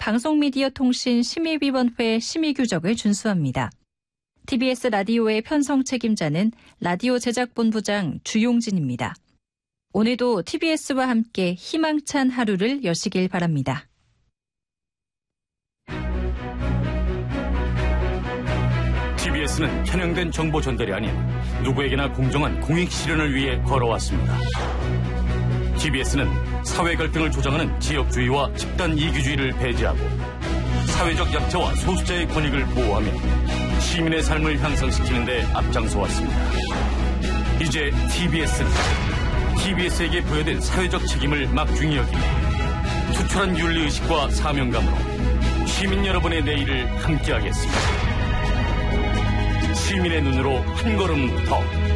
방송미디어통신심의위원회 심의규정을 준수합니다. TBS 라디오의 편성 책임자는 라디오 제작본부장 주용진입니다. 오늘도 TBS와 함께 희망찬 하루를 여시길 바랍니다. TBS는 편향된 정보 전달이 아닌 누구에게나 공정한 공익 실현을 위해 걸어왔습니다. TBS는 사회 갈등을 조장하는 지역주의와 집단 이기주의를 배제하고 사회적 약자와 소수자의 권익을 보호하며 시민의 삶을 향상시키는 데 앞장서 왔습니다. 이제 TBS에게 부여된 사회적 책임을 막중히 여기며 투철한 윤리의식과 사명감으로 시민 여러분의 내일을 함께하겠습니다. 시민의 눈으로 한 걸음 더